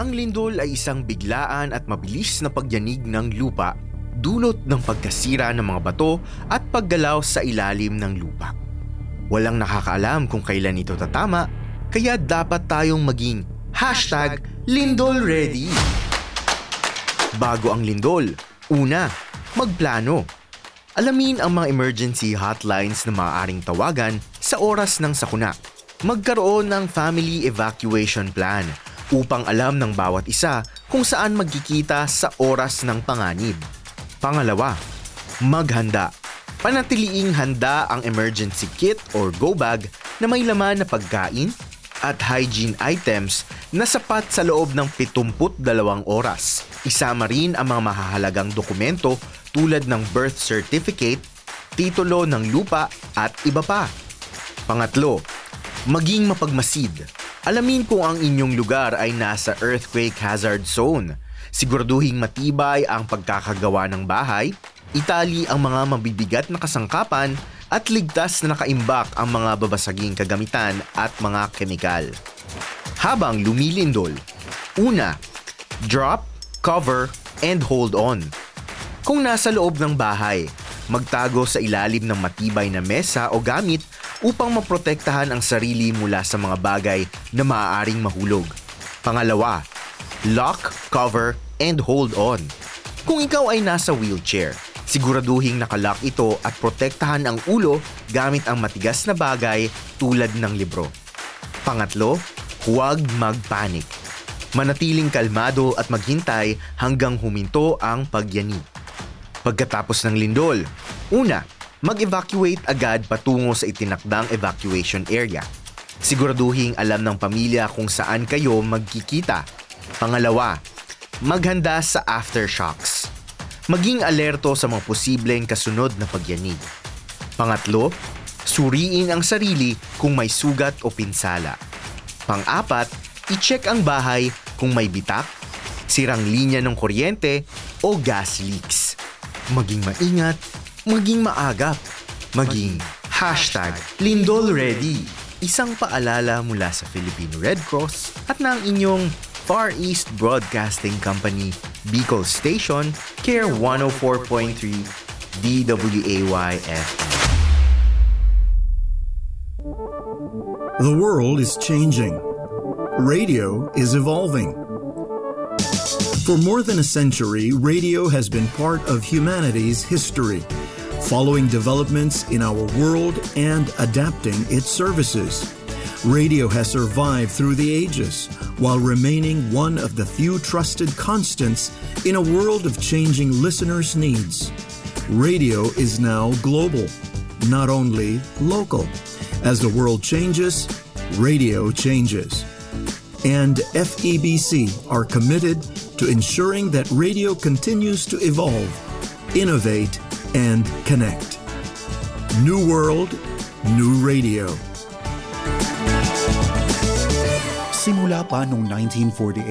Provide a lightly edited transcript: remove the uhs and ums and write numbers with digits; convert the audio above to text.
Ang lindol ay isang biglaan at mabilis na pagyanig ng lupa, dulot ng pagkasira ng mga bato at paggalaw sa ilalim ng lupa. Walang nakakaalam kung kailan ito tatama, kaya dapat tayong maging #LindolReady. Bago ang lindol, una, magplano. Alamin ang mga emergency hotlines na maaaring tawagan sa oras ng sakuna. Magkaroon ng family evacuation plan upang alam ng bawat isa kung saan magkikita sa oras ng panganib. Pangalawa, maghanda. Panatiliing handa ang emergency kit or go bag na may laman na pagkain at hygiene items na sapat sa loob ng 72 oras. Isama rin ang mga mahahalagang dokumento tulad ng birth certificate, titulo ng lupa at iba pa. Pangatlo, maging mapagmasid. Alamin kung ang inyong lugar ay nasa earthquake hazard zone. Siguraduhing matibay ang pagkakagawa ng bahay, itali ang mga mabibigat na kasangkapan at ligtas na nakaimbak ang mga babasaging kagamitan at mga kemikal. Habang lumilindol, una, drop, cover, and hold on. Kung nasa loob ng bahay, magtago sa ilalim ng matibay na mesa o gamit upang maprotektahan ang sarili mula sa mga bagay na maaaring mahulog. Pangalawa, lock, cover, and hold on. Kung ikaw ay nasa wheelchair, siguraduhing nakalock ito at protektahan ang ulo gamit ang matigas na bagay tulad ng libro. Pangatlo, huwag magpanik. Manatiling kalmado at maghintay hanggang huminto ang pagyanig. Pagkatapos ng lindol, una, mag-evacuate agad patungo sa itinakdang evacuation area. Siguraduhing alam ng pamilya kung saan kayo magkikita. Pangalawa, maghanda sa aftershocks. Maging alerto sa mga posibleng kasunod na pagyanig. Pangatlo, suriin ang sarili kung may sugat o pinsala. Pang-apat, i-check ang bahay kung may bitak, sirang linya ng kuryente o gas leaks. Maging maingat, maging maagap, maging #LindolReady. Isang paalala mula sa Filipino Red Cross at ng inyong Far East Broadcasting Company, Bicol Station, Care 104.3 DWAY-FM. The world is changing. Radio is evolving. For more than a century, radio has been part of humanity's history, following developments in our world and adapting its services. Radio has survived through the ages while remaining one of the few trusted constants in a world of changing listeners' needs. Radio is now global, not only local. As the world changes, radio changes. And FEBC are committed to ensuring that radio continues to evolve, innovate, and connect. New world, new radio. Simula pa noong 1948,